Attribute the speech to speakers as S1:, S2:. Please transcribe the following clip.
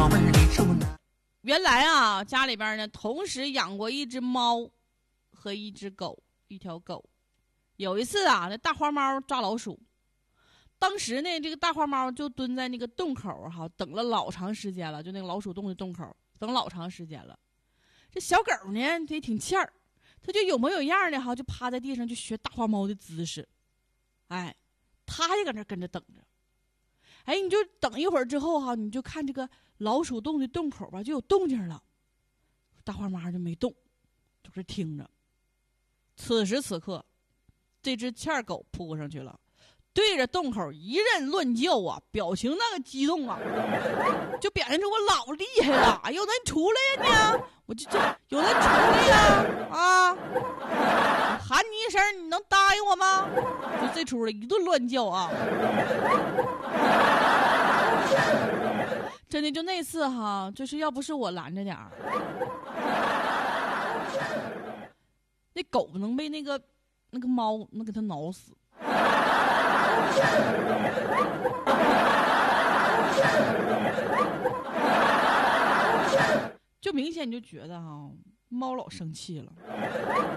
S1: 老妹儿你说呢？
S2: 原来啊，家里边呢同时养过一只猫和一只狗，一条狗。有一次啊，那大花猫抓老鼠，当时呢，这个大花猫就蹲在那个洞口哈，等了老长时间了，就那个老鼠洞的洞口，等老长时间了。这小狗呢，它也挺欠儿，它就有模有样的哈，就趴在地上就学大花猫的姿势。哎，它也搁那跟着等着。哎，你就等一会儿之后哈，你就看这个老鼠洞的洞口吧，就有动静了。大花猫就没动，就是听着。此时此刻，这只欠狗扑上去了，对着洞口一阵乱叫啊，表情那个激动啊，就表现出我老厉害了。哎呦，那你出来呀你！我就有人出来呀啊！喊你一声，你能答应我吗？就这出来一顿乱叫啊！真的，就那次哈，就是要不是我拦着点儿，那狗能被那个猫能给它挠死。就明显你就觉得哈，猫老生气了。